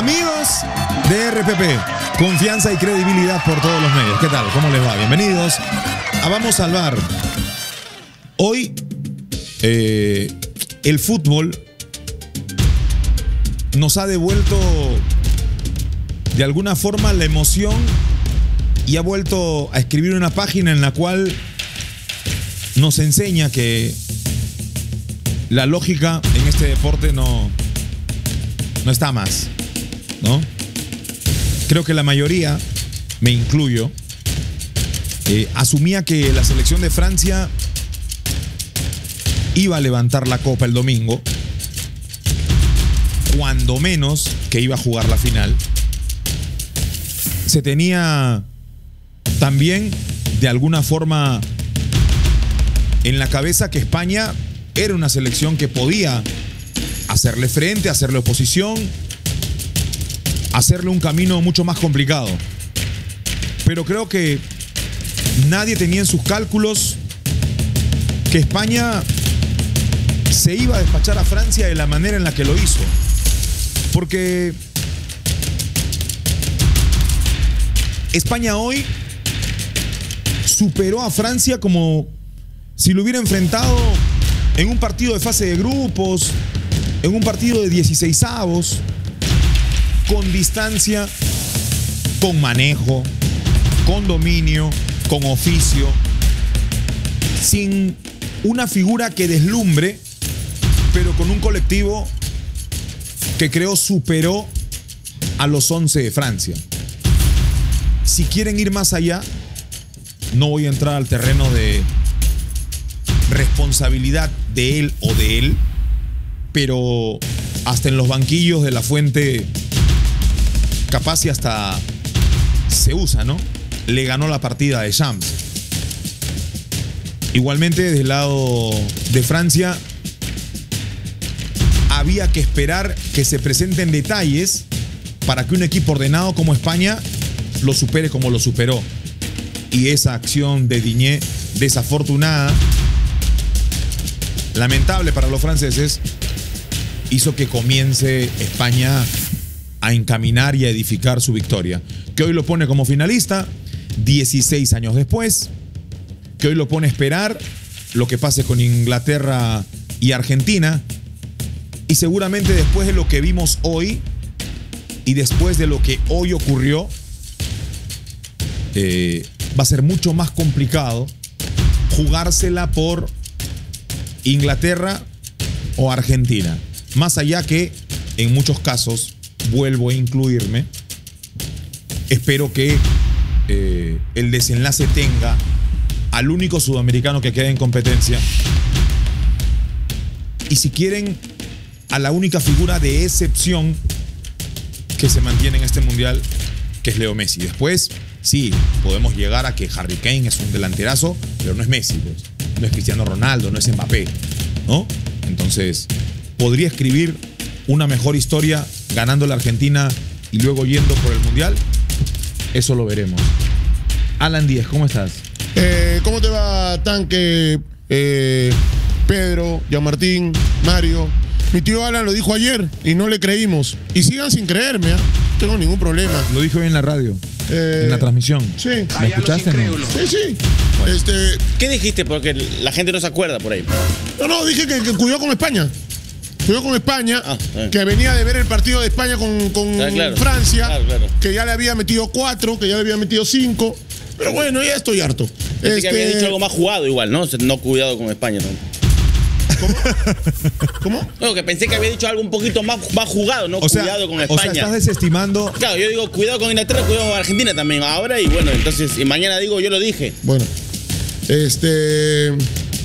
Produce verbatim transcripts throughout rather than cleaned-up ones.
Amigos de R P P, confianza y credibilidad por todos los medios. ¿Qué tal? ¿Cómo les va? Bienvenidos a Vamos al Bar. Hoy eh, el fútbol nos ha devuelto de alguna forma la emoción y ha vuelto a escribir una página en la cual nos enseña que la lógica en este deporte no, no está más, ¿no? Creo que la mayoría, me incluyo, eh, asumía que la selección de Francia iba a levantar la copa el domingo, cuando menos que iba a jugar la final. Se tenía también, de alguna forma, en la cabeza que España era una selección que podía hacerle frente, hacerle oposición, hacerle un camino mucho más complicado. Pero creo que nadie tenía en sus cálculos que España se iba a despachar a Francia de la manera en la que lo hizo. Porque España hoy superó a Francia como si lo hubiera enfrentado en un partido de fase de grupos, en un partido de dieciseisavos, con distancia, con manejo, con dominio, con oficio, sin una figura que deslumbre, pero con un colectivo que creo superó a los once de Francia. Si quieren ir más allá, no voy a entrar al terreno de responsabilidad de él o de él, pero hasta en los banquillos de la Fuente, capaz y hasta se usa, ¿no? Le ganó la partida de Champs. Igualmente, desde el lado de Francia, había que esperar que se presenten detalles para que un equipo ordenado como España lo supere como lo superó. Y esa acción de Digne, desafortunada, lamentable para los franceses, hizo que comience España a encaminar y a edificar su victoria, que hoy lo pone como finalista dieciséis años después, que hoy lo pone a esperar lo que pase con Inglaterra y Argentina, y seguramente después de lo que vimos hoy y después de lo que hoy ocurrió, eh, va a ser mucho más complicado jugársela por Inglaterra o Argentina. Más allá que, en muchos casos, vuelvo a incluirme, espero que eh, el desenlace tenga al único sudamericano que queda en competencia, y si quieren, a la única figura de excepción que se mantiene en este mundial, que es Leo Messi. Después, sí, podemos llegar a que Harry Kane es un delanterazo, pero no es Messi, pues. No es Cristiano Ronaldo, no es Mbappé, ¿no? Entonces, ¿podría escribir una mejor historia ganando la Argentina y luego yendo por el mundial? Eso lo veremos. Alan Díez, ¿cómo estás? Eh, ¿Cómo te va, Tanque? Eh, Pedro, Gianmartín, Mario. Mi tío Alan lo dijo ayer y no le creímos. Y sigan sin creerme, ¿eh? No tengo ningún problema. Lo dijo hoy en la radio, eh, en la transmisión. Sí. ¿Me escuchaste? ¿No? Sí, sí. Bueno. Este, ¿Qué dijiste? Porque la gente no se acuerda por ahí. No, no, dije que, que cuidó con España. Cuidó con España, ah, eh. que venía de ver el partido de España con, con ah, claro. Francia, claro, claro. que ya le había metido cuatro, que ya le había metido cinco. Pero bueno, ya estoy harto. Este... que había dicho algo más jugado igual, ¿no? No cuidado con España, ¿no? ¿Cómo? ¿Cómo? No, que pensé que había dicho algo un poquito más, más jugado, ¿no? O sea, cuidado con España. O sea, estás desestimando. Claro, yo digo cuidado con Inglaterra, cuidado con Argentina también. Ahora y bueno, entonces, y mañana digo, yo lo dije. Bueno, este.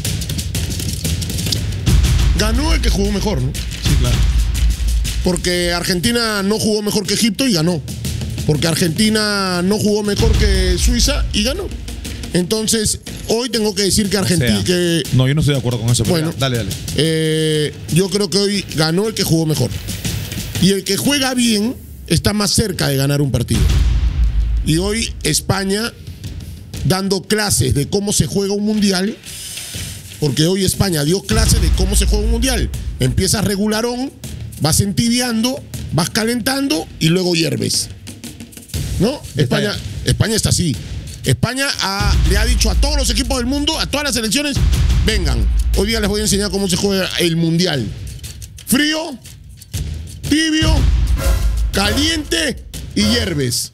Ganó el que jugó mejor, ¿no? Sí, claro. Porque Argentina no jugó mejor que Egipto y ganó. Porque Argentina no jugó mejor que Suiza y ganó. Entonces, hoy tengo que decir que Argentina... O sea, que, no, yo no estoy de acuerdo con eso. Bueno, ya, dale, dale. Eh, yo creo que hoy ganó el que jugó mejor. Y el que juega bien está más cerca de ganar un partido. Y hoy España, dando clases de cómo se juega un mundial, porque hoy España dio clases de cómo se juega un mundial. Empiezas regularón, vas entibiando vas calentando y luego hierves. ¿No? España, España está así. España ha, le ha dicho a todos los equipos del mundo, a todas las selecciones, vengan, hoy día les voy a enseñar cómo se juega el Mundial. Frío, tibio, caliente y hierves.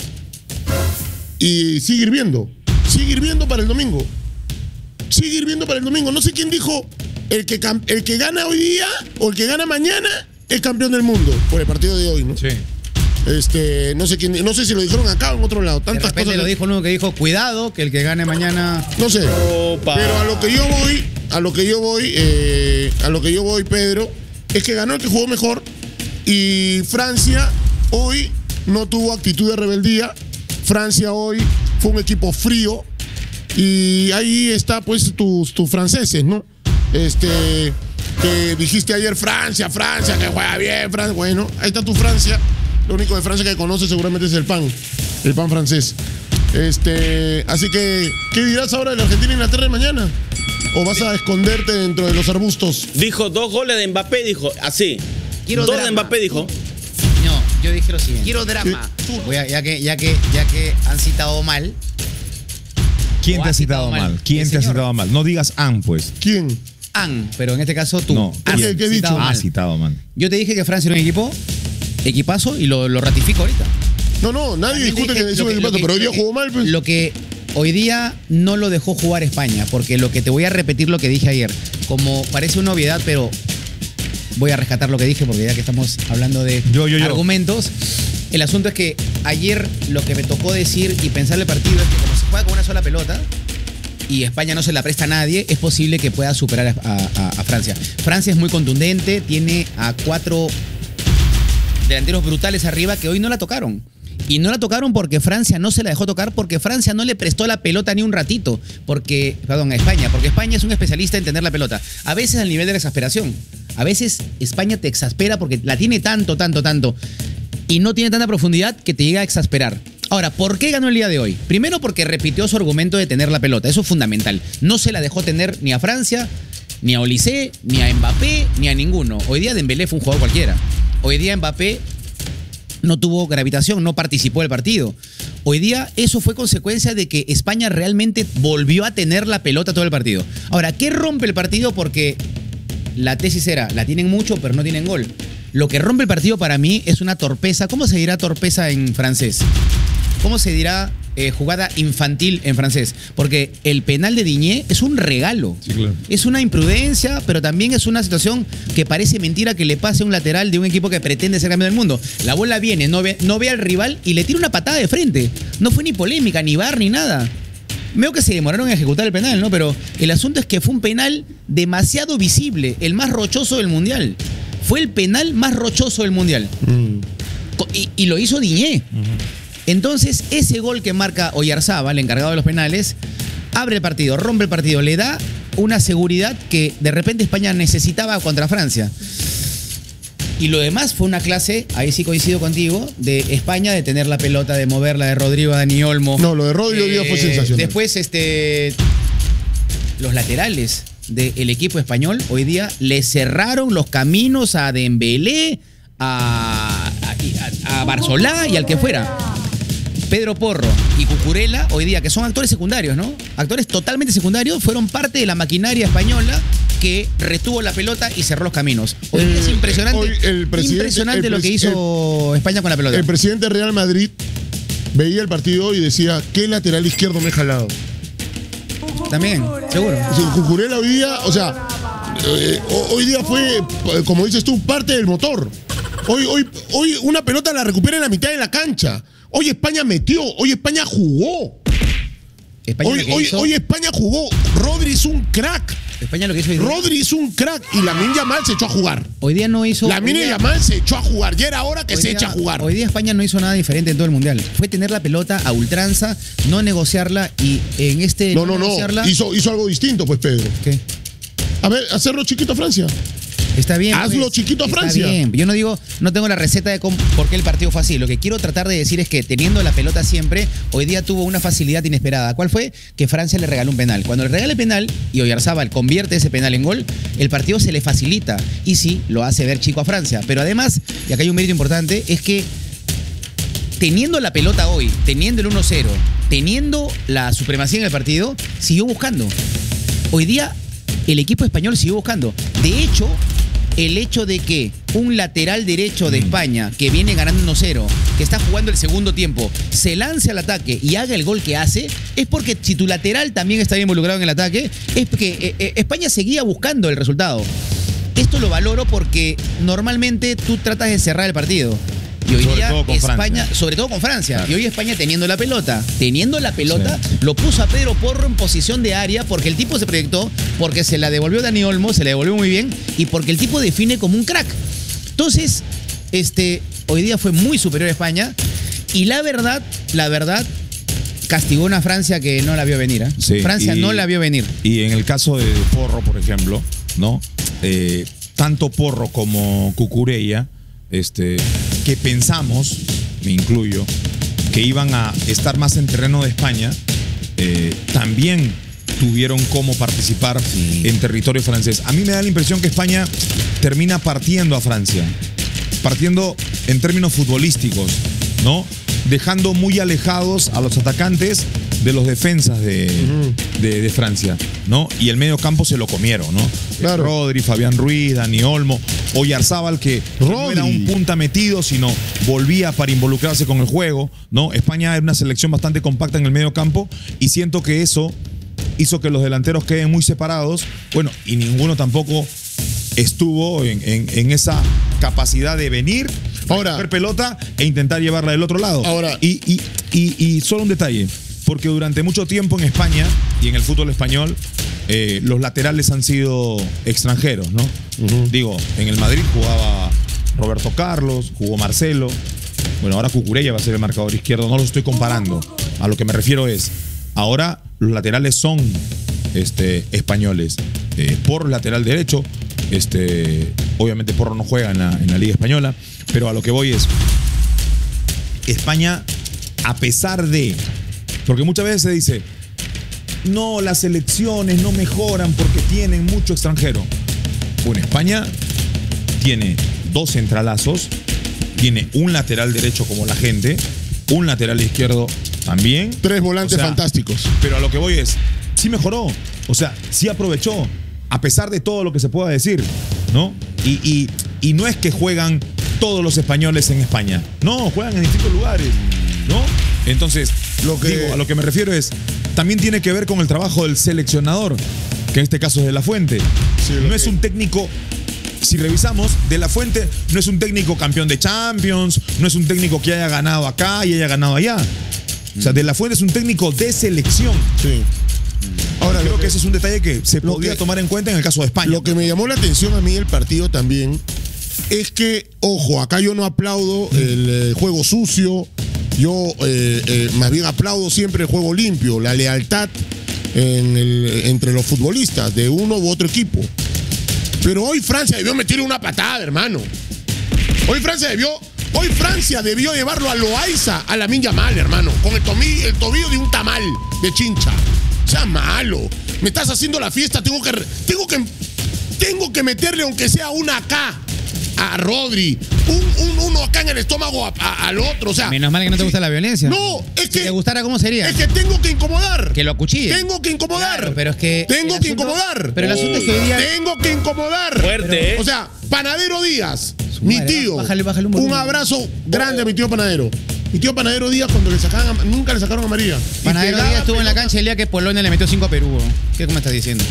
Y sigue hirviendo. Sigue hirviendo para el domingo. Sigue hirviendo para el domingo. No sé quién dijo, el que, el que gana hoy día o el que gana mañana es campeón del mundo por el partido de hoy, ¿no? Sí. Este, no sé quién, no sé si lo dijeron acá o en otro lado. Tantas De repente cosas. lo dijo uno que dijo, cuidado, que el que gane mañana... No sé. Opa. Pero a lo que yo voy, a lo que yo voy, eh, a lo que yo voy, Pedro, es que ganó el que jugó mejor. Y Francia hoy no tuvo actitud de rebeldía. Francia hoy fue un equipo frío. Y ahí está, pues, tus, tus franceses, ¿no? Este, que dijiste ayer Francia, Francia, que juega bien, Francia. Bueno, ahí está tu Francia. Lo único de Francia que conoce seguramente es el pan, el pan francés. Este, así que, ¿qué dirás ahora de la Argentina y Inglaterra de mañana? ¿O vas a esconderte dentro de los arbustos? Dijo dos goles de Mbappé, dijo así. Quiero dos drama. de Mbappé, dijo. No, yo dije lo siguiente. Quiero drama. Voy a- ya, que, ya, que, ya que han citado mal, ¿Quién O te ha ha citado citado mal? mal. ¿Quién El te ha señor. citado mal? No digas han, pues. ¿Quién? han, pero en este caso tú. No. Has ¿Qué- qué he citado dicho? Ha mal. citado mal. Yo te dije que Francia era un equipo, equipazo, y lo, lo ratifico ahorita. No, no, nadie También discute dije que es lo un que- equipazo, lo que- pero hoy día lo que- jugó mal, pues. Lo que hoy día no lo dejó jugar España, porque lo que te voy a repetir lo que dije ayer, como parece una obviedad, pero voy a rescatar lo que dije, porque ya que estamos hablando de Yo, yo, yo. argumentos, el asunto es que ayer lo que me tocó decir y pensar el partido es que como se juega con una sola pelota y España no se la presta a nadie, es posible que pueda superar a, a- a Francia. Francia es muy contundente, tiene a cuatro delanteros brutales arriba que hoy no la tocaron. Y no la tocaron porque Francia no se la dejó tocar, porque Francia no le prestó la pelota ni un ratito. Porque, perdón, a España, porque España es un especialista en tener la pelota. A veces al nivel de la exasperación. A veces España te exaspera porque la tiene tanto, tanto, tanto. Y no tiene tanta profundidad que te llega a exasperar. Ahora, ¿por qué ganó el día de hoy? Primero porque repitió su argumento de tener la pelota. Eso es fundamental. No se la dejó tener ni a Francia, ni a Olise, ni a Mbappé, ni a ninguno. Hoy día Dembélé fue un jugador cualquiera. Hoy día Mbappé no tuvo gravitación, no participó del partido. Hoy día eso fue consecuencia de que España realmente volvió a tener la pelota todo el partido. Ahora, ¿qué rompe el partido? Porque la tesis era, la tienen mucho, pero no tienen gol. Lo que rompe el partido para mí es una torpeza. ¿Cómo se dirá torpeza en francés? ¿Cómo se dirá eh, jugada infantil en francés? Porque el penal de Digne es un regalo. Sí, claro. Es una imprudencia, pero también es una situación que parece mentira que le pase a un lateral de un equipo que pretende ser campeón del mundo. La bola viene, no ve, no ve al rival y le tira una patada de frente. No fue ni polémica, ni bar, ni nada. Veo que se demoraron en ejecutar el penal, ¿no? Pero el asunto es que fue un penal demasiado visible, el más rochoso del Mundial. Fue el penal más rochoso del Mundial. Mm. Co- Y, y lo hizo Digne. Entonces, ese gol que marca Oyarzábal, el encargado de los penales, abre el partido, rompe el partido, le da una seguridad que de repente España necesitaba contra Francia. Y lo demás fue una clase, ahí sí coincido contigo, de España, de tener la pelota, de moverla, de Rodrigo a Dani Olmo. No, lo de Rodrigo hoy día fue sensacional. Después, este, los laterales del equipo español hoy día le cerraron los caminos a Dembélé, a, a, a Barcelá y al que fuera. Pedro Porro y Cucurella, hoy día, que son actores secundarios, ¿no? Actores totalmente secundarios, fueron parte de la maquinaria española que retuvo la pelota y cerró los caminos. Hoy día es Eh, impresionante, hoy el presidente- impresionante el lo que presi- hizo España con la pelota. El presidente de Real Madrid veía el partido y decía, ¿qué lateral izquierdo me he jalado? También, seguro. O sea, Cucurella hoy día, o sea, eh, hoy día fue, eh, como dices tú, parte del motor. Hoy, hoy, hoy una pelota la recupera en la mitad de la cancha. Hoy España metió, hoy España jugó. España, Hoy, lo que hoy, hizo, hoy España jugó. Rodri es un crack. España lo que hizo hoy día, Rodri es un crack. Y Lamine Yamal se echó a jugar. hoy día no hizo... hoy Lamine día- Yamal se echó a jugar. Ya era hora que hoy se día- eche a jugar. Hoy día España no hizo nada diferente en todo el Mundial. Fue tener la pelota a ultranza, no negociarla y en este... No, no, no. negociarla- Hizo, hizo algo distinto, pues, Pedro. ¿Qué? A ver, hacerlo chiquito a Francia. Está bien. Hazlo pues, chiquito a está Francia. bien. Yo no digo, no tengo la receta de cómo, por qué el partido fue así. Lo que quiero tratar de decir es que teniendo la pelota siempre, hoy día tuvo una facilidad inesperada. ¿Cuál fue? Que Francia le regaló un penal. Cuando le regala el penal y Oyarzábal convierte ese penal en gol, el partido se le facilita. Y sí, lo hace ver chico a Francia. Pero además, y acá hay un mérito importante, es que teniendo la pelota hoy, teniendo el uno cero, teniendo la supremacía en el partido, siguió buscando. Hoy día el equipo español siguió buscando. De hecho, el hecho de que un lateral derecho de España, que viene ganando uno cero, que está jugando el segundo tiempo, se lance al ataque y haga el gol que hace, es porque si tu lateral también está involucrado en el ataque, es que eh, eh, España seguía buscando el resultado. Esto lo valoro porque normalmente tú tratas de cerrar el partido. Y hoy Sobre día todo con España, Francia. sobre todo con Francia, Claro. y hoy España teniendo la pelota, teniendo la pelota, Sí. lo puso a Pedro Porro en posición de área porque el tipo se proyectó, porque se la devolvió Dani Olmo, se la devolvió muy bien y porque el tipo define como un crack. Entonces, este, hoy día fue muy superior a España y la verdad, la verdad, castigó a una Francia que no la vio venir. ¿eh? Sí, Francia y- no la vio venir. Y en el caso de Porro, por ejemplo, ¿no? Eh, tanto Porro como Cucurella, este, que pensamos, me incluyo, que iban a estar más en terreno de España, eh, también tuvieron cómo participar Sí. en territorio francés. A mí me da la impresión que España termina partiendo a Francia, partiendo en términos futbolísticos, ¿no? Dejando muy alejados a los atacantes de los defensas de, de, de Francia, ¿no? Y el medio campo se lo comieron, ¿no? Claro. Rodri, Fabián Ruiz, Dani Olmo, Oyarzábal, que no Rodri. era un punta metido, sino volvía para involucrarse con el juego, ¿no? España es una selección bastante compacta en el medio campo y siento que eso hizo que los delanteros queden muy separados, bueno, y ninguno tampoco estuvo en, en- en esa capacidad de venir, Ahora- coger pelota e intentar llevarla del otro lado. Ahora- y, y- y- y solo un detalle, porque durante mucho tiempo en España y en el fútbol español, eh, los laterales han sido extranjeros, ¿no? Digo, en el Madrid jugaba Roberto Carlos, jugó Marcelo. Bueno, ahora Cucurella va a ser el marcador izquierdo, no lo estoy comparando. A lo que me refiero es, ahora los laterales son este, españoles. Eh, Porro lateral derecho, este, obviamente Porro no juega en la, en la Liga Española, pero a lo que voy es, España, a pesar de, porque muchas veces se dice, no, las selecciones no mejoran porque tienen mucho extranjero. Bueno, España tiene dos centralazos, tiene un lateral derecho como la gente, un lateral izquierdo también. Tres volantes O sea, fantásticos. Pero a lo que voy es, sí mejoró, o sea, sí aprovechó, a pesar de todo lo que se pueda decir, ¿no? Y, y, y no es que juegan todos los españoles en España, no, juegan en distintos lugares, ¿no? Entonces, Lo que- digo, a lo que me refiero es, también tiene que ver con el trabajo del seleccionador, que en este caso es De La Fuente. Sí, lo no es que- un técnico, si revisamos, De La Fuente no es un técnico campeón de Champions, no es un técnico que haya ganado acá y haya ganado allá. O sea, De La Fuente es un técnico de selección. Sí. Ahora, Creo lo que, que, ese es un detalle que se lo podría que- tomar en cuenta en el caso de España. lo que me llamó la atención a mí el partido también es que, ojo, acá yo no aplaudo el eh, juego sucio, yo eh, eh, más bien aplaudo siempre el juego limpio, la lealtad en el- entre los futbolistas de uno u otro equipo. Pero hoy Francia debió meterle una patada, hermano. Hoy Francia debió, hoy Francia debió llevarlo a Loaiza, a la Lamine Yamal, hermano, con el, tomi- el tobillo de un tamal de chincha. O sea, malo. Me estás haciendo la fiesta, tengo que, re- tengo que, tengo que meterle aunque sea una acá a Rodri, un, un- uno acá en el estómago a- a- al otro, o sea. Menos mal que no te sí. gusta la violencia. No, es Si que te gustara, ¿cómo sería? es que tengo que incomodar. Que lo acuchille. Tengo que incomodar. Claro, pero es que Tengo el que asunto- incomodar. pero el asunto es que hoy día- Tengo que incomodar. Fuerte, ¿eh? O sea, Panadero Díaz, Su mi madre, tío. bájale, bájale un un volumen. abrazo grande a mi tío Panadero. Mi tío Panadero Díaz, cuando le sacaban, a- nunca le sacaron a María. Y Panadero pegaba Díaz estuvo en la pelota. cancha el día que Polonia le metió cinco a Perú. ¿no? ¿Qué me estás diciendo?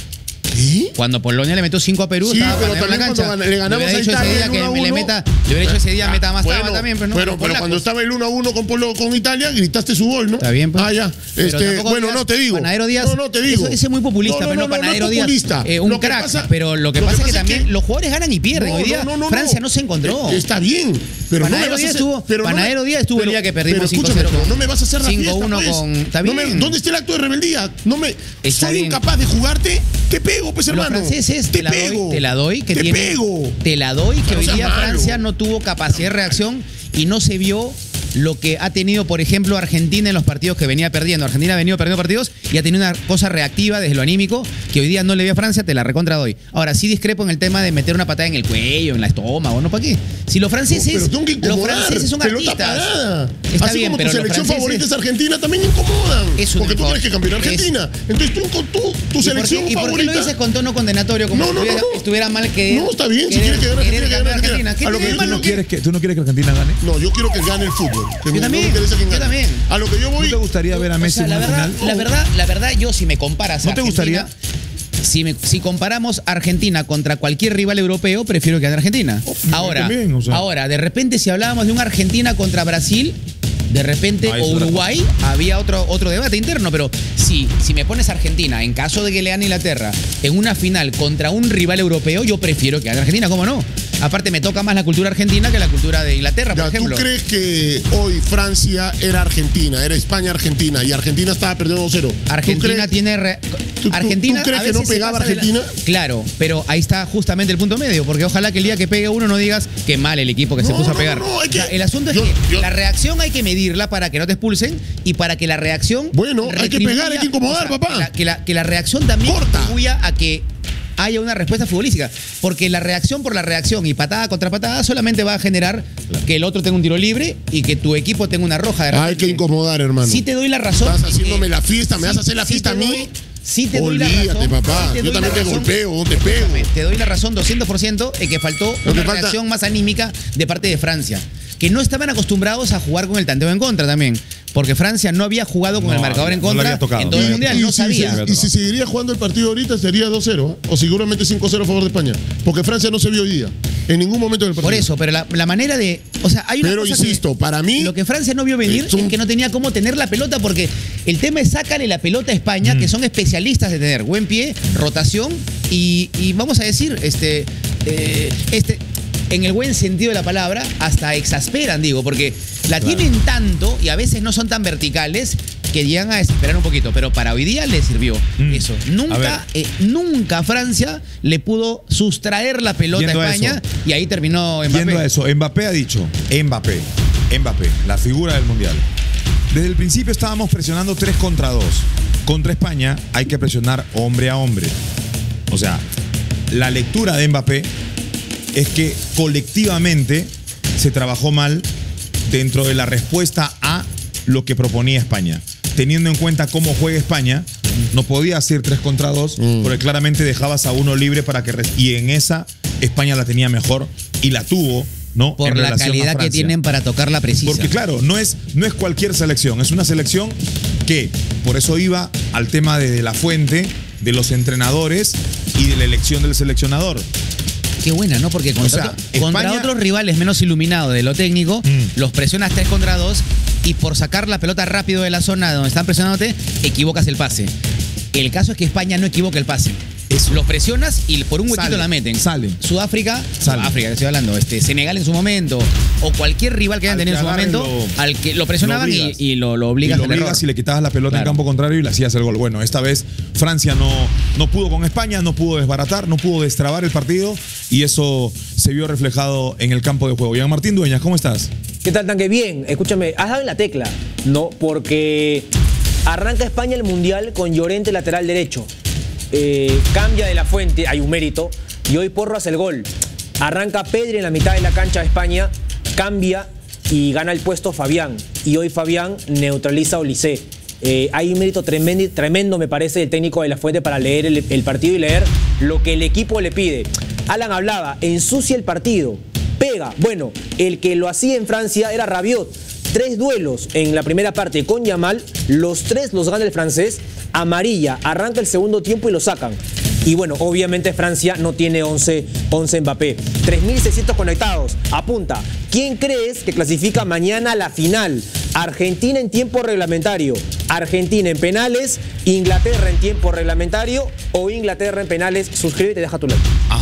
¿Qué? Cuando Polonia le metió cinco a Perú, Sí, estaba pero Panadero en la también cancha. cuando gan- le ganamos hubiera a dicho ese Italia día el que uno a me le uno. meta, le hubiera dicho ese día meta más Bueno, taba también, pero no. pero, con pero cuando polacos. estaba el uno a uno con, Polo- con Italia, gritaste su gol, ¿no? Está bien, pues. Ah, ya. Pero Este, tampoco bueno, digas, no te digo. Panadero Díaz. No, no te digo. Eso, ese es muy populista, pero no, Panadero es Díaz. populista. eh, un Lo que crack. pasa- pero lo que lo pasa es que es también los jugadores ganan y pierden. No, Hoy día no, no, no, Francia no. no se encontró. Eh, Está bien. Pero no me Panadero vas a Díaz hacer- estuvo, pero no me- Panadero Díaz estuvo el pero- día que pero perdimos cinco escúchame, cero. pero no me vas a hacer la fiesta, cinco uno pues. con. Está No me- bien. ¿Dónde está el acto de rebeldía? No me, Está soy bien. incapaz de jugarte. Te pego, pues, Los hermano. franceses, te, te la pego. doy, te la doy, que te tiene, pego. te la doy, que No hoy seas día malo. Francia no tuvo capacidad de reacción y no se vio lo que ha tenido, por ejemplo, Argentina en los partidos que venía perdiendo. Argentina ha venido perdiendo partidos y ha tenido una cosa reactiva desde lo anímico que hoy día no le vi a Francia, te la recontra doy. Ahora, sí discrepo en el tema de meter una patada en el cuello, en la estómago, ¿no? ¿Para qué? Si los franceses, Pero tengo que los incomodar. franceses son Pelota artistas. parada. Está Así bien, como pero tu los selección franceses- favorita es Argentina, también incomodan. Es un porque tú favor. tienes que campeonar Argentina. Entonces tú, con tu, tu ¿Y por selección qué- ¿Y por qué favorita. lo dices con tono condenatorio? Como No, si no, no, estuviera, no. estuviera mal que. No, está bien, si querer- quiere que gane querer Argentina, que ganar gane Argentina. ¿Qué A lo tiene que de yo ¿Tú malo no, que- quieres que, ¿Tú no quieres que Argentina gane? No, yo quiero que gane el fútbol. Que me- no también, me interesa quién yo gane. también. A lo que yo ¿No voy. te gustaría ver a O Messi sea, en la una verdad, final? la verdad, la verdad, yo si me comparas a ¿No te Argentina, gustaría? Si, me- si comparamos Argentina contra cualquier rival europeo, prefiero que gane Argentina. Ahora, también, o sea. ahora, de repente, si hablábamos de un Argentina contra Brasil, de repente, Ah, o eso era Uruguay, había otro, otro debate interno. Pero si, si me pones Argentina, en caso de que le gane Inglaterra, en una final contra un rival europeo, yo prefiero que gane Argentina, ¿cómo no? Aparte, me toca más la cultura argentina que la cultura de Inglaterra, por Ya, ¿tú ejemplo. crees que hoy Francia era Argentina, era España-Argentina y Argentina estaba perdiendo dos cero? ¿Tú Argentina crees- tiene. re- tú- tú- Argentina. tú crees a que no veces se pegaba pasa de la- Argentina? Claro, pero ahí está justamente el punto medio, porque ojalá que el día que pegue uno no digas que mal el equipo que se No, puso a no, pegar. no, no, hay O sea, que- el asunto yo- es que yo- la reacción hay que medirla para que no te expulsen y para que la reacción. Bueno, hay que retribuya- pegar, hay que incomodar, papá. Que la, que la- que la reacción también Corta. contribuya a que haya una respuesta futbolística. Porque la reacción por la reacción y patada contra patada solamente va a generar que el otro tenga un tiro libre y que tu equipo tenga una roja de Hay repente. que incomodar, hermano. Sí te doy la razón. Estás en haciéndome que- la fiesta, ¿me sí- vas a hacer la sí fiesta a te mí? doy- Sí te doy la Olvídate, razón. papá. sí Yo doy también la te razón. golpeo, te pego. Escúchame, Te doy la razón doscientos por ciento en que faltó Lo que una falta- reacción más anímica de parte de Francia. Que no estaban acostumbrados a jugar con el tanteo en contra también. Porque Francia no había jugado con No, el marcador en no le contra había tocado, en todo no el le había mundial. No si, sabía. se- y si seguiría jugando el partido ahorita sería dos cero, ¿eh? O seguramente cinco cero a favor de España. Porque Francia no se vio hoy día. En ningún momento del partido. Por eso, pero la, la manera de. O sea, hay una Pero cosa insisto, que- para mí- Lo que Francia no vio venir es un- es que no tenía cómo tener la pelota, porque el tema es sácale la pelota a España, Mm. que son especialistas de tener buen pie, rotación y, y vamos a decir, este. eh, este en el buen sentido de la palabra, hasta exasperan, digo, porque la tienen tanto y a veces no son tan verticales que llegan a desesperar un poquito, pero para hoy día le sirvió Mm. eso. A ver. Nunca, eh, nunca Francia le pudo sustraer la pelota Yendo a a España eso. y ahí terminó Mbappé. Yendo a eso, Mbappé ha dicho, Mbappé, Mbappé, la figura del Mundial. Desde el principio estábamos presionando tres contra dos. Contra España hay que presionar hombre a hombre. O sea, la lectura de Mbappé es que colectivamente se trabajó mal dentro de la respuesta a lo que proponía España. Teniendo en cuenta cómo juega España, no podía hacer tres contra dos, Mm. porque claramente dejabas a uno libre para que... res- Y en esa, España la tenía mejor y la tuvo, ¿no? Por En la relación a calidad que Francia. tienen para tocar la precisa. Porque claro, no es, no es cualquier selección, es una selección que, por eso iba al tema de, de la fuente, de los entrenadores y de la elección del seleccionador. Qué buena, ¿no? Porque contra, O sea, otro- contra España- otros rivales menos iluminados de lo técnico, Mm. los presionas tres contra dos y por sacar la pelota rápido de la zona donde están presionándote, equivocas el pase. El caso es que España no equivoca el pase. Eso. Los presionas y por un huequito Sale, la meten. sale. Sudáfrica, Sale. Sudáfrica, estoy hablando, este, Senegal en su momento, o cualquier rival que hayan Al tenido en que su agarren momento, lo- al que lo presionaban lo y, obligas. y lo, lo Y obligas lo al error. obligas y le quitabas la pelota Claro. en campo contrario y le hacías el gol. Bueno, esta vez Francia no, no pudo con España, no pudo desbaratar, no pudo destrabar el partido y eso se vio reflejado en el campo de juego. Jean Martín Dueñas, ¿cómo estás? ¿Qué tal, Tanque? Bien, escúchame, has dado en la tecla, ¿no? Porque arranca España el Mundial con Llorente lateral derecho. Eh, cambia de la fuente, hay un mérito, y hoy Porro hace el gol. Arranca Pedri en la mitad de la cancha de España, cambia y gana el puesto Fabián. Y hoy Fabián neutraliza a Olise. Eh, hay un mérito tremendo, tremendo, me parece, del técnico de la fuente para leer el, el partido y leer lo que el equipo le pide. Alan hablaba, ensucia el partido, pega. Bueno, el que lo hacía en Francia era Rabiot. Tres duelos en la primera parte con Yamal, los tres los gana el francés. Amarilla, arranca el segundo tiempo y lo sacan. Y bueno, obviamente Francia no tiene once, once Mbappé. tres mil seiscientos conectados. Apunta, ¿quién crees que clasifica mañana a la final? Argentina en tiempo reglamentario, Argentina en penales, Inglaterra en tiempo reglamentario o Inglaterra en penales. Suscríbete y deja tu like. Ajá.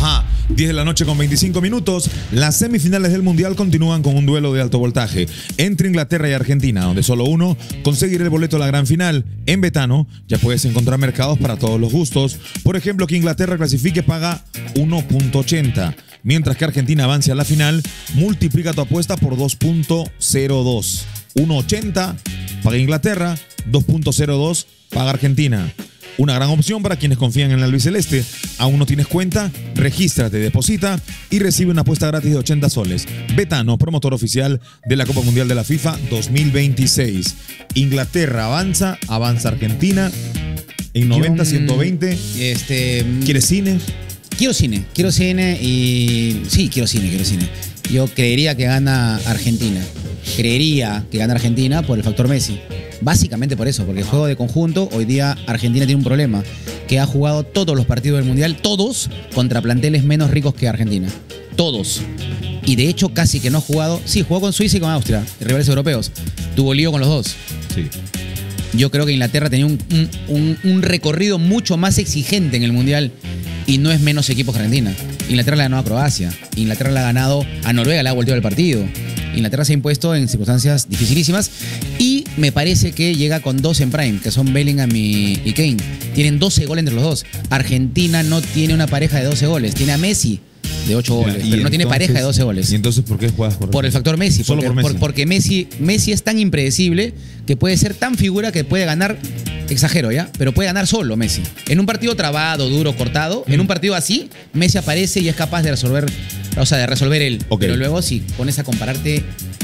diez de la noche con veinticinco minutos. Las semifinales del Mundial continúan con un duelo de alto voltaje entre Inglaterra y Argentina, donde solo uno conseguirá el boleto a la gran final. En Betano ya puedes encontrar mercados para todos los gustos. Por ejemplo, que Inglaterra clasifique paga uno punto ochenta. Mientras que Argentina avance a la final, multiplica tu apuesta por dos punto cero dos. uno punto ochenta paga Inglaterra, dos punto cero dos paga Argentina. Una gran opción para quienes confían en la albiceleste. Aún no tienes cuenta, regístrate, deposita y recibe una apuesta gratis de ochenta soles. Betano, promotor oficial de la Copa Mundial de la FIFA dos mil veintiséis. Inglaterra avanza, avanza Argentina en noventa, ciento veinte. Este, ¿Quieres cine? Quiero cine, quiero cine y... Sí, quiero cine, quiero cine. Yo creería que gana Argentina. Creería que gana Argentina por el factor Messi. Básicamente por eso, porque el juego de conjunto, hoy día Argentina tiene un problema, que ha jugado todos los partidos del Mundial, todos contra planteles menos ricos que Argentina. Todos. Y de hecho casi que no ha jugado... Sí, jugó con Suiza y con Austria, rivales europeos. Tuvo lío con los dos. Sí. Yo creo que Inglaterra tenía un, un, un, un recorrido mucho más exigente en el Mundial y no es menos equipo que Argentina. Inglaterra le ganó a Croacia, Inglaterra le ha ganado a Noruega, le ha volteado el partido. Inglaterra se ha impuesto en circunstancias dificilísimas y me parece que llega con dos en prime, que son Bellingham y, y Kane. Tienen doce goles entre los dos. Argentina no tiene una pareja de doce goles, tiene a Messi de ocho goles, Y pero no tiene entonces- pareja de doce goles. ¿Y entonces por qué juegas por Por el factor Messi. Solo porque, por Messi. por- porque Messi, Messi es tan impredecible que puede ser tan figura que puede ganar, exagero ya, pero puede ganar solo Messi. En un partido trabado, duro, cortado, en un partido así, Messi aparece y es capaz de resolver, o sea, de resolver él. Ok. Pero luego si pones a compararte,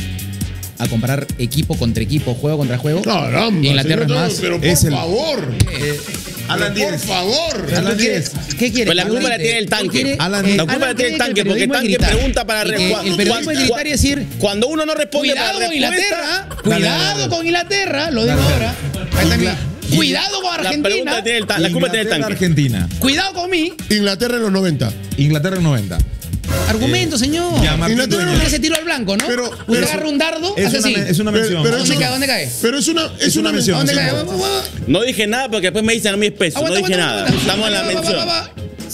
a comparar equipo contra equipo, juego contra juego, Caramba, Inglaterra es señor, más. pero por Es el- favor. Alan Por Díez. favor. ¿Qué Alan quiere? Díez. ¿Qué quiere? Pues la Que culpa la grite. tiene el tanque. Él quiere- Alan eh, Díez. La culpa la tiene el cree que tanque, porque el periodismo es tanque gritar. pregunta para Y re- que cua- El periodismo es cua- gritar y decir, Cuando uno no responde cuidado para con respuesta, Inglaterra, Dale, cuidado dale, dale. con Inglaterra, lo digo Dale, ahora. Ahí está mi- Cuidado con la Argentina. pregunta tiene el ta- la culpa tiene el Inglaterra, tanque. Argentina. Cuidado con mí. Inglaterra en los noventa. Inglaterra en noventa. Argumento, señor. ya, Martín Inglaterra Dueñas. Usted se tiro al blanco, ¿no? Pero- Usted pero- agarra un dardo, Es hace una, así. me- es una mención. pero ¿Dónde eso- cae? ¿Dónde cae? Pero es una, es una una mención. ¿Dónde sí, cae? no. Va, va, va. no dije nada porque después me dicen a mí espeso. No Aguanta, dije aguanta, nada. aguanta. Estamos en la Va, va, va, mención. va, va.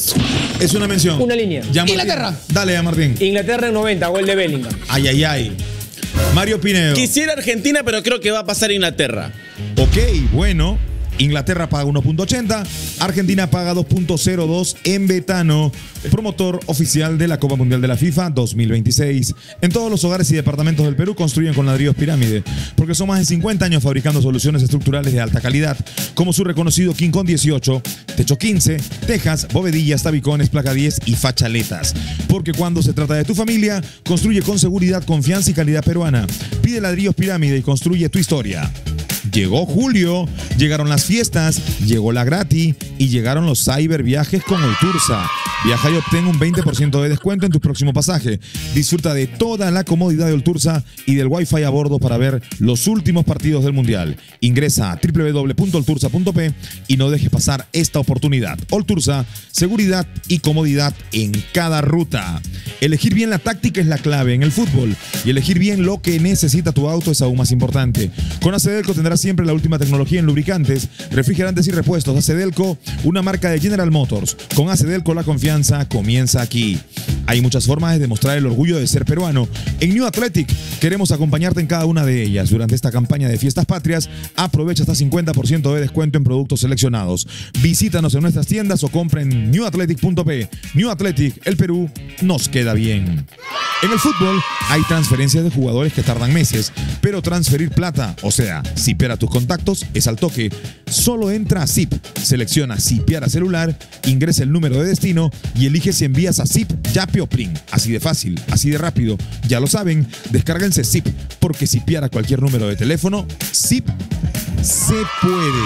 Es una mención. Una línea. Ya, Martín. Inglaterra. Dale, ya, Martín. Inglaterra en noventa, gol de Bellingham. Ay, ay, ay. Mario Pinedo. Quisiera Argentina, pero creo que va a pasar Inglaterra. Ok, bueno. Inglaterra paga uno punto ochenta, Argentina paga dos punto cero dos en Betano, promotor oficial de la Copa Mundial de la FIFA dos mil veintiséis. En todos los hogares y departamentos del Perú construyen con ladrillos pirámide, porque son más de cincuenta años fabricando soluciones estructurales de alta calidad, como su reconocido King Kong dieciocho, techo quince, tejas, bovedillas, tabicones, placa diez y fachaletas. Porque cuando se trata de tu familia, construye con seguridad, confianza y calidad peruana. Pide ladrillos pirámide y construye tu historia. Llegó julio, llegaron las fiestas, llegó la gratis y llegaron los cyber viajes con Oltursa. Viaja y obtén un veinte por ciento de descuento en tu próximo pasaje. Disfruta de toda la comodidad de Oltursa y del Wi-Fi a bordo para ver los últimos partidos del Mundial. Ingresa a doble u doble u doble u punto oltursa punto pe y no dejes pasar esta oportunidad. Oltursa, seguridad y comodidad en cada ruta. Elegir bien la táctica es la clave en el fútbol y elegir bien lo que necesita tu auto es aún más importante. Con Acedelco tendrás siempre la última tecnología en lubricantes, refrigerantes y repuestos. Acedelco, una marca de General Motors. Con Acedelco la confianza comienza aquí. Hay muchas formas de demostrar el orgullo de ser peruano. En New Athletic queremos acompañarte en cada una de ellas. Durante esta campaña de fiestas patrias, aprovecha hasta cincuenta por ciento de descuento en productos seleccionados. Visítanos en nuestras tiendas o compra en new athletic punto pe. New Athletic, el Perú nos queda bien. En el fútbol hay transferencias de jugadores que tardan meses, pero transferir plata, o sea, sipear a tus contactos, es al toque. Solo entra a Zip, selecciona sipear a celular, ingresa el número de destino y elige si envías a Zip, Yape o Plin. Así de fácil, así de rápido. Ya lo saben, descárguense Zip, porque sipear a cualquier número de teléfono, Zip se puede.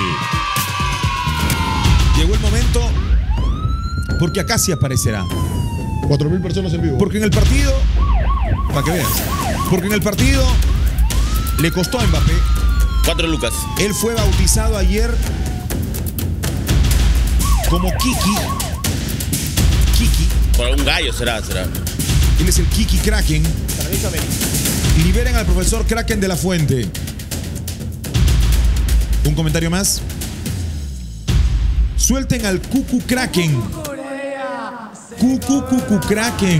Llegó el momento, porque acá sí aparecerá. cuatro mil personas en vivo. Porque en el partido, para que veas, porque en el partido le costó a Mbappé. Cuatro lucas. Él fue bautizado ayer como Kiki. Kiki. Por un gallo será, será. Él es el Kiki Kraken. Liberen al profesor Kraken de la Fuente. ¿Un comentario más? Suelten al Cucu Kraken. Cucu Cucu Kraken.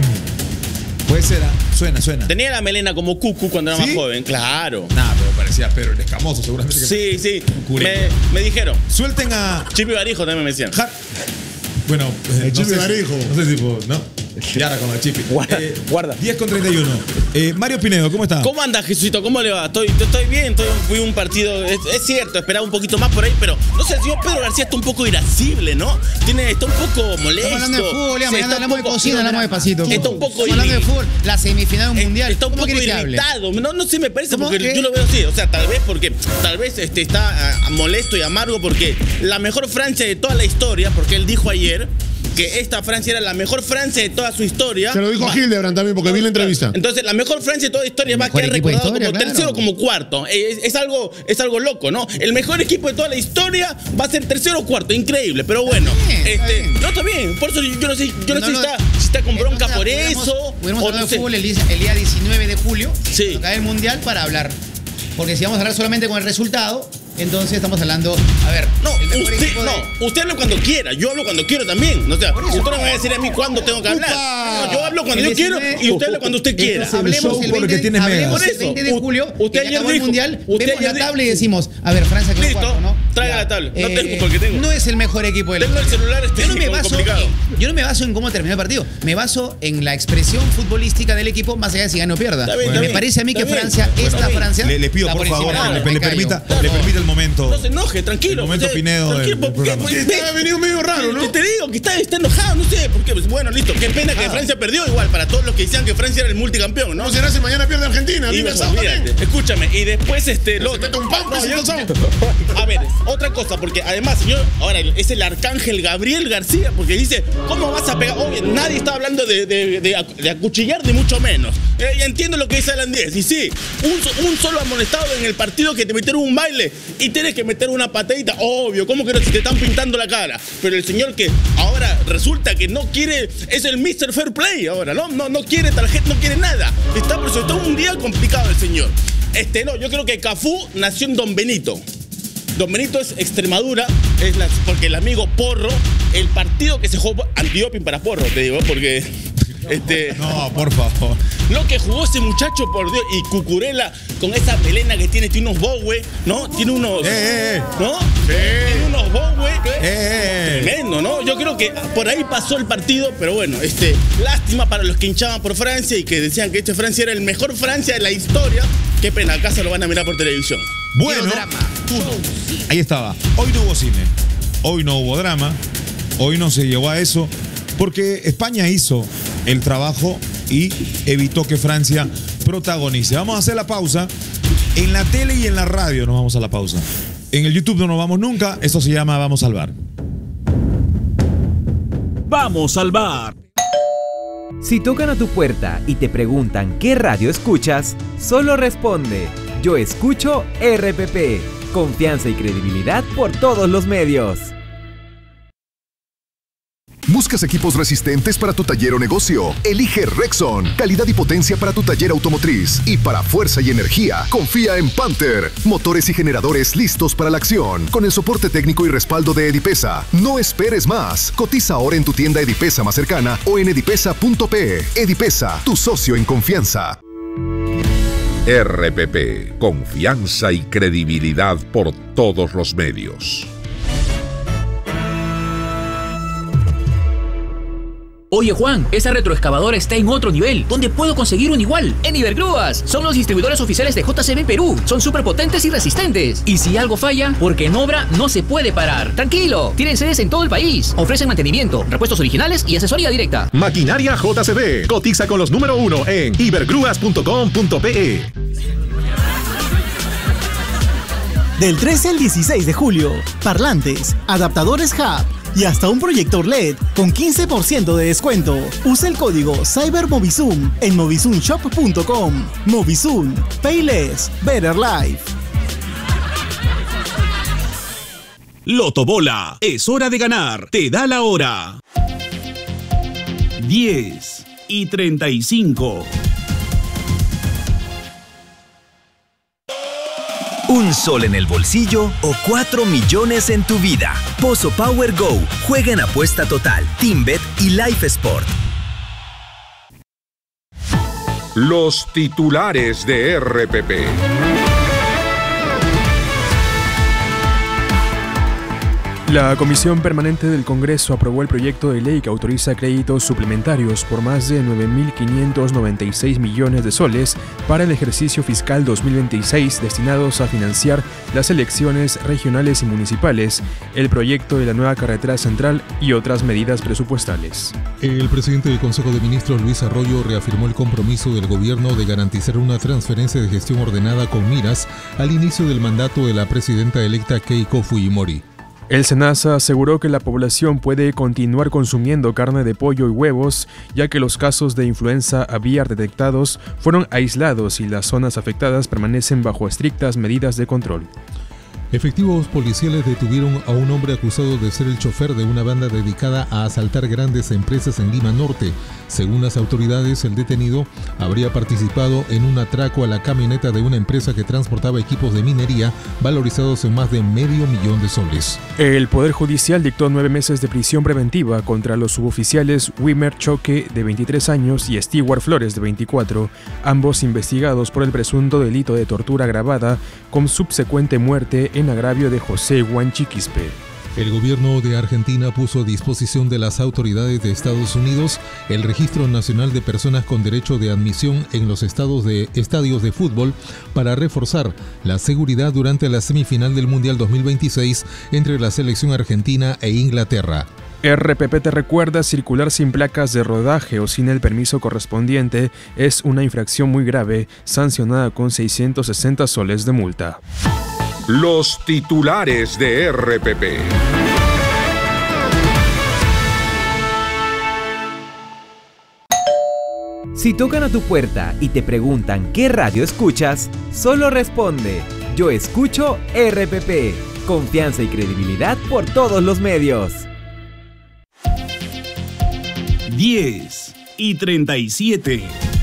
Puede ser, ¿ah? Suena, suena. Tenía la melena como Cucu cuando era ¿Sí? más joven, claro. Nah, pero parecía Pedro el Escamoso, seguramente. Que Sí, sí. Cucureño. Me, me dijeron. Suelten a. Chipi Barijo también me decían. Har- Bueno, eh, El no Chipi sé, Barijo. No sé si puedo, ¿no? Y ahora con la Chipi. Guarda, guarda. diez con treinta y uno. Eh, Mario Pinedo, ¿cómo está? ¿Cómo anda, Jesucito? ¿Cómo le va? Estoy, estoy bien, estoy, fui un partido. Es, es cierto, esperaba un poquito más por ahí, pero no sé, el señor Pedro García está un poco irascible, ¿no? Tiene, está un poco molesto. Estamos hablando de fútbol, ya, Sí, mañana está un hablamos de poco- cocina, hablamos despacito. Está un poco Estamos hablando de irri- fútbol, la semifinal de un mundial. Está un ¿Cómo poco quiere que hable? irritado. No, no sé, me parece ¿Cómo porque que? yo lo veo así. O sea, tal vez porque tal vez este, está ah, molesto y amargo porque la mejor Francia de toda la historia, porque él dijo ayer que esta Francia era la mejor Francia de toda su historia. Se lo dijo Va- Hildebrand también, porque vi la entrevista. Entonces, la mejor Francia de toda la historia va a Mejor quedar equipo de recordado historia, como claro. tercero o como cuarto. Es, es algo, es algo loco, ¿no? El mejor equipo de toda la historia va a ser tercero o cuarto. Increíble, pero bueno. bien, está este, bien. no, está bien. Por eso yo no sé, yo no No sé lo- si, está, si está con bronca Entonces, por hubiéramos- eso. Hubiéramos o hablado no de sé. fútbol el día, el día diecinueve de julio. Sí. Cuando cae el mundial para hablar. Porque si vamos a hablar solamente con el resultado, entonces estamos hablando. A ver, No, el mejor usted, equipo de- no, usted habla cuando quiera, yo hablo cuando quiero también. O sea, Por eso, usted no me va a decir a mí cuándo tengo que hablar. ¡Upa! No, yo hablo cuando El yo quiero diecinueve y usted habla cuando usted quiera. Entonces, Hablemos show el porque veinte, tienes hablemos megas. Por el eso, veinte de u- julio, usted que ya ayer acabó el dijo- mundial, usted vemos ayer la dijo- tabla y decimos, a ver, Francia quedó Listo, cuarto, ¿no? traiga Ya. la tabla. No tengo porque tengo. No es el mejor equipo del Tengo el celular este yo no me como baso complicado. en, yo no me baso en cómo terminó el partido, me baso en la expresión futbolística del equipo más allá de si gana o pierda. Está bien, me está bien, parece a mí está que bien. Francia, Bueno, esta está bien. Francia Le, le pido, está por encima. favor, Claro, que le, me le callo. permita, Claro. le permita el momento. No se enoje, tranquilo. El momento Usted- Pinedo del- tranquilo, del porque- programa. porque- Usted ha venido medio raro, ¿no? Te, te digo que está, está enojado, no sé por qué. Pues, bueno, listo. Qué pena que Francia perdió igual para todos los que decían que Francia era el multicampeón, ¿no? ¿Cómo será si mañana pierde Argentina? Y, Vive el pues, sábado olvídate. también. Escúchame, y después este. Lo, Se mete un pan, No, pues, yo- y el sábado. A ver, otra cosa, porque además, señor, ahora es el arcángel Gabriel García, porque dice, ¿cómo vas a pegar? Obvio, nadie está hablando de, de, de, acu- de acuchillar, ni mucho menos. Eh, y entiendo lo que dice Alan Díez. Y sí, un, so- un solo amonestado en el partido que te metieron un baile y tienes que meter una patadita. Obvio, ¿cómo que no? Si te están pintando la cara. Pero el señor que ahora resulta que no quiere, es el mister Fair Play ahora, ¿no? No, no quiere tarjeta, no quiere nada. Está, por eso está un día complicado el señor. Este, no, yo creo que Cafú nació en Don Benito. Don Benito es Extremadura, es la- porque el amigo Porro, el partido que se jugó antidoping para Porro, te digo, porque este, No, por favor. lo que jugó ese muchacho, por Dios, y Cucurella con esa melena que tiene, tiene unos Bowie, ¿no? Tiene unos, Eh, eh, eh. ¿no? Tiene unos Bowie. Eh, eh, eh. Tremendo, ¿no? Yo creo que por ahí pasó el partido, pero bueno, este, lástima para los que hinchaban por Francia y que decían que este Francia era el mejor Francia de la historia. Qué pena, acá se lo van a mirar por televisión. Bueno, Quiero drama. ahí estaba. Hoy no hubo cine. Hoy no hubo drama. Hoy no se llegó a eso. Porque España hizo el trabajo y evitó que Francia protagonice. Vamos a hacer la pausa. En la tele y en la radio nos vamos a la pausa. En el YouTube no nos vamos nunca. Esto se llama Vamos al Bar. Vamos al bar. Si tocan a tu puerta y te preguntan qué radio escuchas, solo responde: yo escucho R P P. Confianza y credibilidad por todos los medios. ¿Buscas equipos resistentes para tu taller o negocio? Elige Rexon. Calidad y potencia para tu taller automotriz. Y para fuerza y energía, confía en Panther. Motores y generadores listos para la acción. Con el soporte técnico y respaldo de Edipesa. No esperes más. Cotiza ahora en tu tienda Edipesa más cercana o en edipesa punto pe. Edipesa, tu socio en confianza. R P P, confianza y credibilidad por todos los medios. Oye Juan, esa retroexcavadora está en otro nivel. ¿Dónde puedo conseguir un igual? En Ibergrúas. Son los distribuidores oficiales de J C B Perú. Son súper potentes y resistentes. Y si algo falla, porque en obra no se puede parar. Tranquilo, tienen sedes en todo el país. Ofrecen mantenimiento, repuestos originales y asesoría directa. Maquinaria J C B. Cotiza con los número uno en ibergrúas punto com punto pe. Del trece al dieciséis de julio, parlantes, adaptadores Hub y hasta un proyector L E D con quince por ciento de descuento. Usa el código CyberMovizoom en movizoom shop punto com. Movizoom, Payless, Better Life. Loto Bola, es hora de ganar. Te da la hora. diez y treinta y cinco. ¿Un sol en el bolsillo o cuatro millones en tu vida? Pozo Power Go. Juega en apuesta total, TeamBet y Life Sport. Los titulares de R P P. La Comisión Permanente del Congreso aprobó el proyecto de ley que autoriza créditos suplementarios por más de nueve mil quinientos noventa y seis millones de soles para el ejercicio fiscal dos mil veintiséis destinados a financiar las elecciones regionales y municipales, el proyecto de la nueva carretera central y otras medidas presupuestales. El presidente del Consejo de Ministros, Luis Arroyo, reafirmó el compromiso del gobierno de garantizar una transferencia de gestión ordenada con miras al inicio del mandato de la presidenta electa Keiko Fujimori. El SENASA aseguró que la población puede continuar consumiendo carne de pollo y huevos, ya que los casos de influenza aviar detectados fueron aislados y las zonas afectadas permanecen bajo estrictas medidas de control. Efectivos policiales detuvieron a un hombre acusado de ser el chofer de una banda dedicada a asaltar grandes empresas en Lima Norte. Según las autoridades, el detenido habría participado en un atraco a la camioneta de una empresa que transportaba equipos de minería valorizados en más de medio millón de soles. El Poder Judicial dictó nueve meses de prisión preventiva contra los suboficiales Wimer Choque, de veintitrés años, y Stewart Flores, de veinticuatro, ambos investigados por el presunto delito de tortura agravada con subsecuente muerte en agravio de José Guanchi Quispe. El gobierno de Argentina puso a disposición de las autoridades de Estados Unidos el Registro Nacional de Personas con Derecho de Admisión en los estados de, estadios de fútbol para reforzar la seguridad durante la semifinal del Mundial dos mil veintiséis entre la selección argentina e Inglaterra. R P P te recuerda: circular sin placas de rodaje o sin el permiso correspondiente es una infracción muy grave, sancionada con seiscientos sesenta soles de multa. Los titulares de R P P. Si tocan a tu puerta y te preguntan qué radio escuchas, solo responde: yo escucho R P P. Confianza y credibilidad por todos los medios. diez y treinta y siete.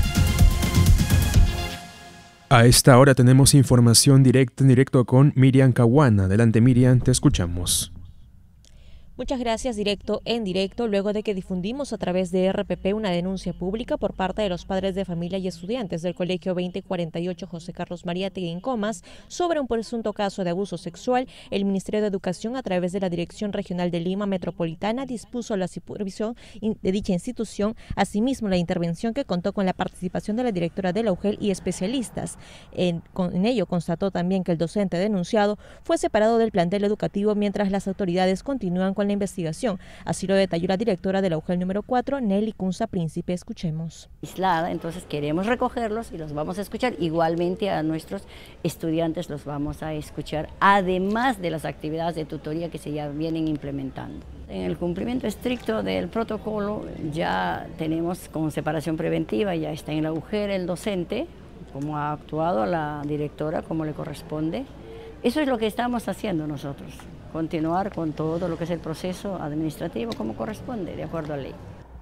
A esta hora tenemos información directa en directo con Miriam Caguana. Adelante, Miriam, te escuchamos. Muchas gracias. Directo en directo, luego de que difundimos a través de R P P una denuncia pública por parte de los padres de familia y estudiantes del Colegio veinte cuarenta y ocho José Carlos Mariátegui en Comas sobre un presunto caso de abuso sexual, el Ministerio de Educación, a través de la Dirección Regional de Lima Metropolitana, dispuso la supervisión de dicha institución. Asimismo, la intervención, que contó con la participación de la directora de la U G E L y especialistas. En, con, en ello constató también que el docente denunciado fue separado del plantel educativo mientras las autoridades continúan con la investigación. Así lo detalló la directora de la U G E L número cuatro, Nelly Cunza Príncipe. Escuchemos. Aislada, entonces queremos recogerlos y los vamos a escuchar. Igualmente a nuestros estudiantes los vamos a escuchar, además de las actividades de tutoría que se ya vienen implementando. En el cumplimiento estricto del protocolo ya tenemos con separación preventiva, ya está en la U G E L el docente, como ha actuado la directora, como le corresponde. Eso es lo que estamos haciendo nosotros. Continuar con todo lo que es el proceso administrativo como corresponde, de acuerdo a la ley.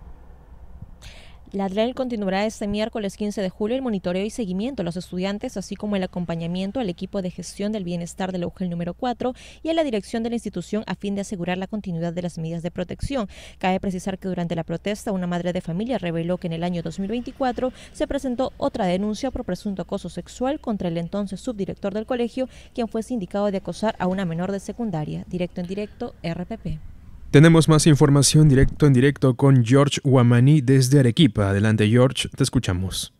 La D R E L continuará este miércoles quince de julio el monitoreo y seguimiento a los estudiantes, así como el acompañamiento al equipo de gestión del bienestar de la U G E L número cuatro y a la dirección de la institución, a fin de asegurar la continuidad de las medidas de protección. Cabe precisar que durante la protesta, una madre de familia reveló que en el año dos mil veinticuatro se presentó otra denuncia por presunto acoso sexual contra el entonces subdirector del colegio, quien fue sindicado de acosar a una menor de secundaria. Directo en directo, R P P. Tenemos más información directo en directo con George Guamaní desde Arequipa. Adelante, George, te escuchamos.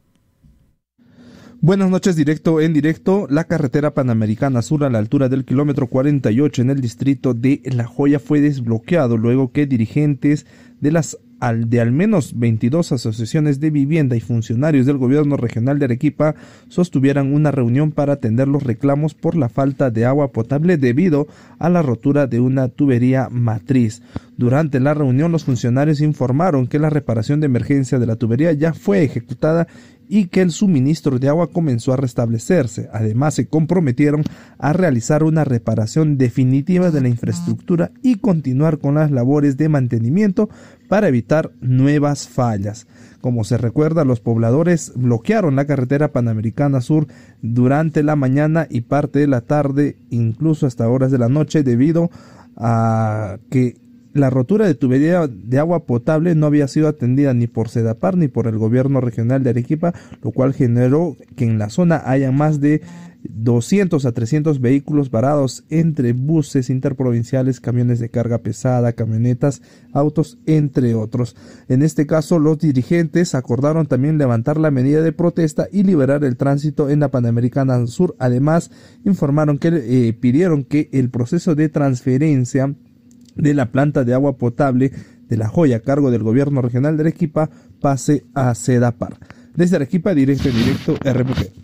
Buenas noches, directo en directo. La carretera Panamericana Sur, a la altura del kilómetro cuarenta y ocho en el distrito de La Joya, fue desbloqueado luego que dirigentes de las al de al menos veintidós asociaciones de vivienda y funcionarios del gobierno regional de Arequipa sostuvieran una reunión para atender los reclamos por la falta de agua potable debido a la rotura de una tubería matriz. Durante la reunión, los funcionarios informaron que la reparación de emergencia de la tubería ya fue ejecutada y que el suministro de agua comenzó a restablecerse. Además, se comprometieron a realizar una reparación definitiva de la infraestructura y continuar con las labores de mantenimiento para evitar nuevas fallas. Como se recuerda, los pobladores bloquearon la carretera Panamericana Sur durante la mañana y parte de la tarde, incluso hasta horas de la noche, debido a que la rotura de tubería de agua potable no había sido atendida ni por Sedapar ni por el gobierno regional de Arequipa, lo cual generó que en la zona haya más de doscientos a trescientos vehículos varados entre buses interprovinciales, camiones de carga pesada, camionetas, autos, entre otros. En este caso, los dirigentes acordaron también levantar la medida de protesta y liberar el tránsito en la Panamericana Sur. Además, informaron que eh, pidieron que el proceso de transferencia de la planta de agua potable de La Joya a cargo del gobierno regional de Arequipa pase a Sedapar. Desde Arequipa, directo en directo, R P P.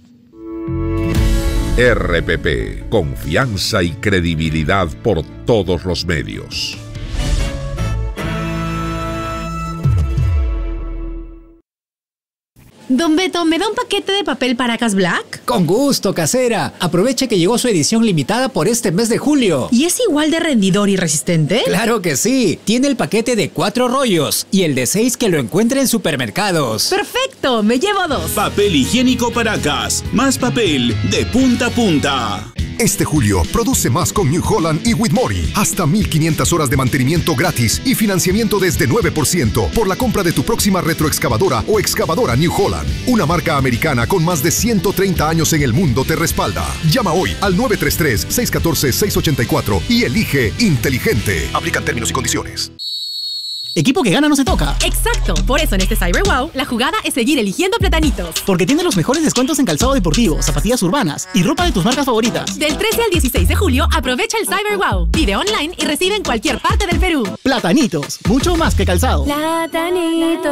R P P, confianza y credibilidad por todos los medios. Don Beto, ¿me da un paquete de papel Paracas Black? Con gusto, casera. Aproveche que llegó su edición limitada por este mes de julio. ¿Y es igual de rendidor y resistente? Claro que sí. Tiene el paquete de cuatro rollos y el de seis que lo encuentra en supermercados. ¡Perfecto! Me llevo dos. Papel higiénico Paracas. Más papel de punta a punta. Este julio, produce más con New Holland y Whitmore. Hasta mil quinientas horas de mantenimiento gratis y financiamiento desde nueve por ciento por la compra de tu próxima retroexcavadora o excavadora New Holland. Una marca americana con más de ciento treinta años en el mundo te respalda. Llama hoy al nueve tres tres, seis uno cuatro, seis ocho cuatro y elige inteligente. Aplican términos y condiciones. Equipo que gana no se toca. Exacto. Por eso en este Cyber Wow, la jugada es seguir eligiendo platanitos. Porque tiene los mejores descuentos en calzado deportivo, zapatillas urbanas y ropa de tus marcas favoritas. Del trece al dieciséis de julio, aprovecha el Cyber Wow. Pide online y recibe en cualquier parte del Perú. Platanitos, mucho más que calzado. Platanitos.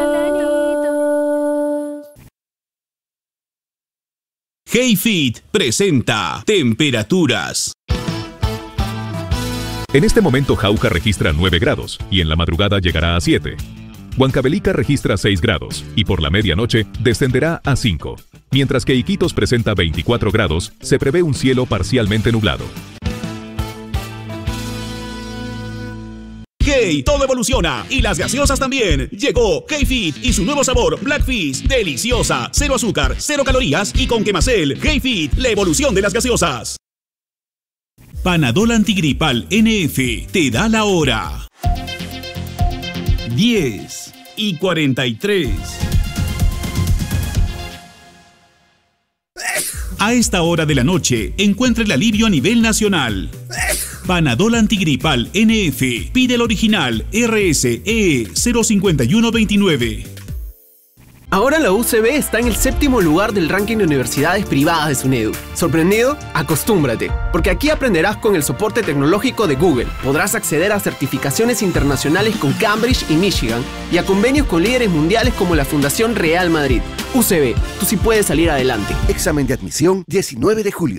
HeyFit presenta Temperaturas. En este momento Jauja registra nueve grados y en la madrugada llegará a siete. Huancavelica registra seis grados y por la medianoche descenderá a cinco. Mientras que Iquitos presenta veinticuatro grados, se prevé un cielo parcialmente nublado. Hey, todo evoluciona y las gaseosas también. Llegó HeyFit y su nuevo sabor Black Fizz, deliciosa, cero azúcar, cero calorías y con Quemacel. HeyFit, la evolución de las gaseosas. Panadol Antigripal N F te da la hora. diez y cuarenta y tres. A esta hora de la noche, encuentra el alivio a nivel nacional. Panadol Antigripal N F. Pide el original R S E cero cinco uno dos nueve. Ahora la U C B está en el séptimo lugar del ranking de universidades privadas de SUNEDU. ¿Sorprendido? Acostúmbrate, porque aquí aprenderás con el soporte tecnológico de Google. Podrás acceder a certificaciones internacionales con Cambridge y Michigan y a convenios con líderes mundiales como la Fundación Real Madrid. U C B, tú sí puedes salir adelante. Examen de admisión diecinueve de julio.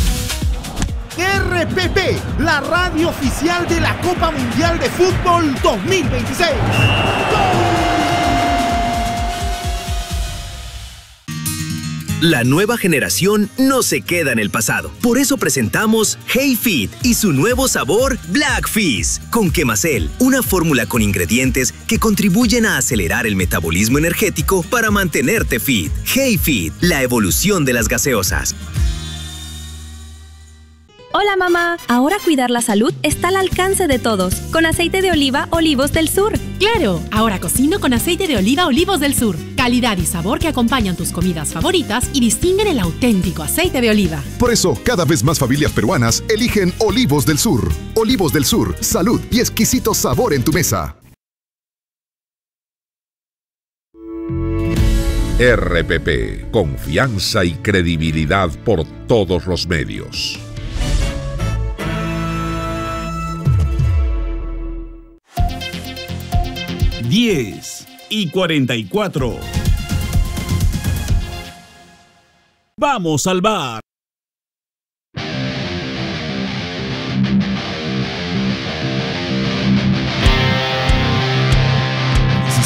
R P P, la radio oficial de la Copa Mundial de Fútbol dos mil veintiséis. ¡Gol! La nueva generación no se queda en el pasado. Por eso presentamos HeyFit y su nuevo sabor Black Fizz con Quemacel, una fórmula con ingredientes que contribuyen a acelerar el metabolismo energético para mantenerte fit. HeyFit, la evolución de las gaseosas. Hola mamá, ahora cuidar la salud está al alcance de todos, con aceite de oliva Olivos del Sur. Claro, ahora cocino con aceite de oliva Olivos del Sur. Calidad y sabor que acompañan tus comidas favoritas y distinguen el auténtico aceite de oliva. Por eso, cada vez más familias peruanas eligen Olivos del Sur. Olivos del Sur, salud y exquisito sabor en tu mesa. R P P, confianza y credibilidad por todos los medios. diez y cuarenta y cuatro. Vamos al bar.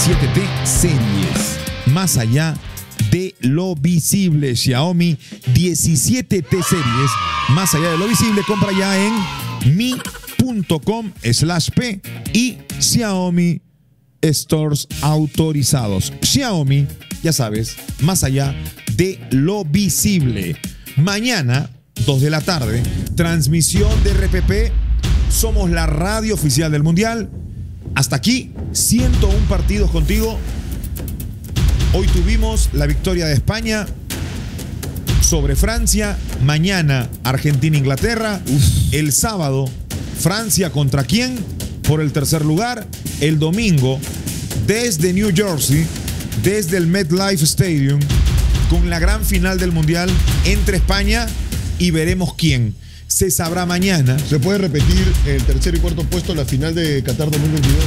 diecisiete T series. Más allá de lo visible. Xiaomi diecisiete T series. Más allá de lo visible. Compra ya en mi punto com slash p y Xiaomi Stores autorizados. Xiaomi, ya sabes, más allá de lo visible. Mañana, dos de la tarde, transmisión de R P P. Somos la radio oficial del Mundial. Hasta aquí, ciento uno partidos contigo. Hoy tuvimos la victoria de España sobre Francia. Mañana, Argentina-Inglaterra. El sábado, Francia contra quién por el tercer lugar. El domingo, desde New Jersey, desde el MetLife Stadium, con la gran final del Mundial entre España y veremos quién. Se sabrá mañana. ¿Se puede repetir el tercer y cuarto puesto en la final de Qatar dos mil veintidós?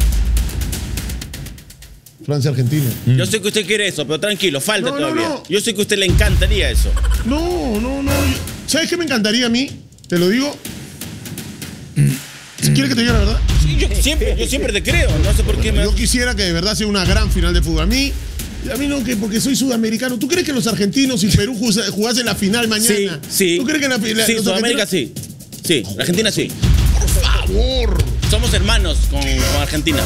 Francia-Argentina. Mm. Yo sé que usted quiere eso, pero tranquilo, falta no, todavía. No, no. Yo sé que a usted le encantaría eso. No, no, no. ¿Sabes qué me encantaría a mí? Te lo digo. Si quieres que te diga la verdad. Sí, yo, siempre, yo siempre te creo. No sé por qué me... Yo quisiera que de verdad sea una gran final de fútbol. A mí... A mí no, que porque soy sudamericano. ¿Tú crees que los argentinos y Perú jugasen la final mañana? Sí, sí. ¿Tú crees que la final? Sí, Sudamérica sí. Sí, la Argentina sí. Por favor. Somos hermanos con, con Argentina.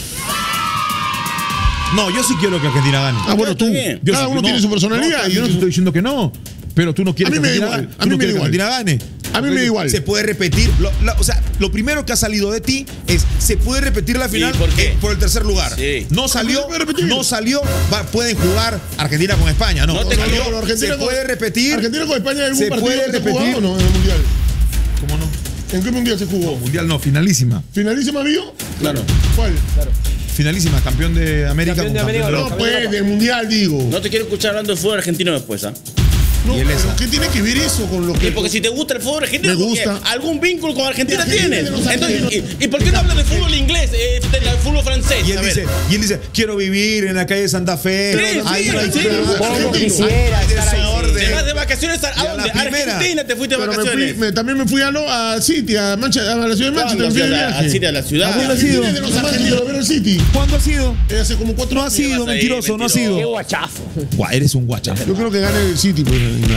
No, yo sí quiero que Argentina gane. Ah, bueno, tú. Yo Cada sí, uno no, tiene su personalidad. No, yo no te estoy diciendo que no. Pero tú no quieres a mí que me da Argentina igual. gane. A mí no me da que igual. Argentina gane. A mí me da igual. Se puede repetir. Lo, la, o sea, lo primero que ha salido de ti es: se puede repetir la final ¿por, eh, por el tercer lugar. Sí. No salió. No salió. Va, pueden jugar Argentina con España. No, no te no, salió. no, Argentina se con, puede repetir. Argentina con España, ¿hay algún se partido puede que se repetir jugado o no en el Mundial? ¿Cómo no? ¿En qué Mundial se jugó? No, mundial no, finalísima. ¿Finalísima vio? Claro. ¿Cuál? Claro. Finalísima, campeón de América. Campeón de con América, campeón de no, pues, del Mundial, digo. No te quiero escuchar hablando de fútbol argentino después, ¿ah? ¿eh? No, pero ¿qué tiene que ver eso con lo que...? Y porque si te gusta el fútbol argentino, me gusta. algún vínculo con Argentina tienes. Entonces, y, ¿y por qué no hablas de fútbol inglés, eh, del fútbol francés? Y él, dice, y él dice, quiero vivir en la calle de Santa Fe. Sí, ahí sí, no hay sí. ¿Cómo quisiera hay desorden. ¿Te vas de vacaciones a, a dónde? A Argentina te fuiste de pero vacaciones. Me fui, me, también me fui a, no, a City, a, Mancha, a la ciudad de Manchester. No, no, a, a City, a la ciudad. ¿Cuándo ha sido? De los argentinos, a ver el City. ¿Cuándo ha sido? Eh, hace como cuatro No ha sido, mentiroso, no ha sido. Qué guachazo. Guau, eres un guachazo. Yo creo que gane el City, pues.